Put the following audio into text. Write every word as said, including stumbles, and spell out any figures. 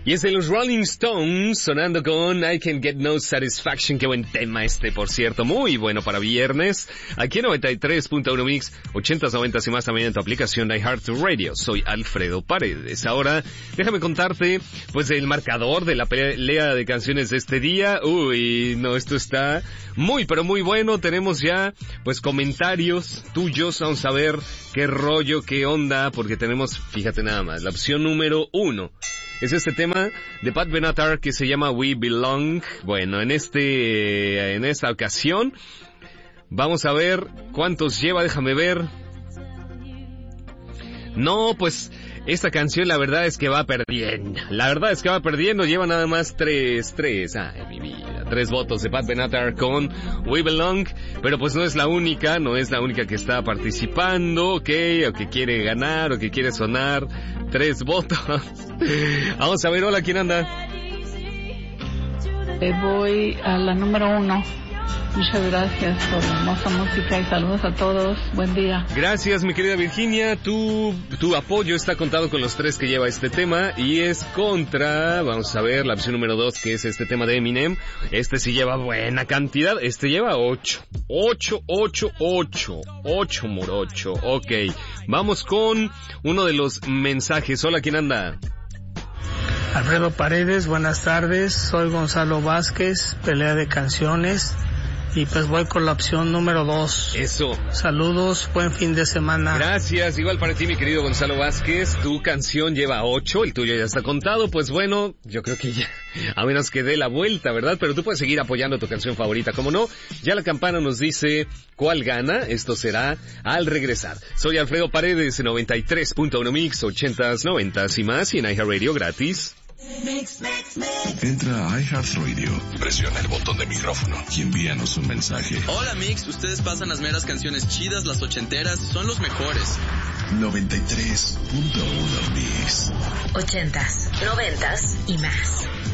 Y es de los Rolling Stones, sonando con I Can Get No Satisfaction. Qué buen tema este, por cierto, muy bueno para viernes. Aquí en noventa y tres punto uno Mix, ochentas, noventas y más también en tu aplicación iHeartRadio. Soy Alfredo Paredes. Ahora, déjame contarte, pues, el marcador de la pelea de canciones de este día. Uy, no, esto está muy, pero muy bueno. Tenemos ya, pues, comentarios tuyos. Vamos a ver qué rollo, qué onda, porque tenemos, fíjate nada más, la opción número uno. Es este tema de Pat Benatar que se llama We Belong. Bueno, en este, en esta ocasión, vamos a ver cuántos lleva, déjame ver. No, pues, esta canción la verdad es que va perdiendo. La verdad es que va perdiendo, lleva nada más tres, tres, ay mi vida, tres votos de Pat Benatar con We Belong, pero pues no es la única, no es la única que está participando, ok, o que quiere ganar, o que quiere sonar, tres votos. Vamos a ver, hola, ¿quién anda? Eh, voy a la número uno. Muchas gracias por la hermosa música y saludos a todos. Buen día. Gracias, mi querida Virginia. Tu, tu apoyo está contado con los tres que lleva este tema y es contra, vamos a ver, la opción número dos, que es este tema de Eminem. Este sí lleva buena cantidad. Este lleva ocho. Ocho, ocho, ocho. Ocho morocho. Ok. Vamos con uno de los mensajes. Hola, ¿quién anda? Alfredo Paredes, buenas tardes. Soy Gonzalo Vázquez, pelea de canciones. Y pues voy con la opción número dos. Eso. Saludos, buen fin de semana. Gracias, igual para ti, mi querido Gonzalo Vázquez. Tu canción lleva ocho, el tuyo ya está contado. Pues bueno, yo creo que ya, a menos que dé la vuelta, ¿verdad? Pero tú puedes seguir apoyando tu canción favorita, ¿cómo no? Ya la campana nos dice cuál gana. Esto será al regresar. Soy Alfredo Paredes, noventa y tres punto uno Mix, ochentas, noventas y más, y en iHeartRadio gratis. Mix, mix, mix. Entra a iHeartRadio, presiona el botón de micrófono y envíanos un mensaje. Hola Mix, ustedes pasan las meras canciones chidas, las ochenteras, son los mejores. noventa y tres punto uno Mix. Ochentas, noventas y más.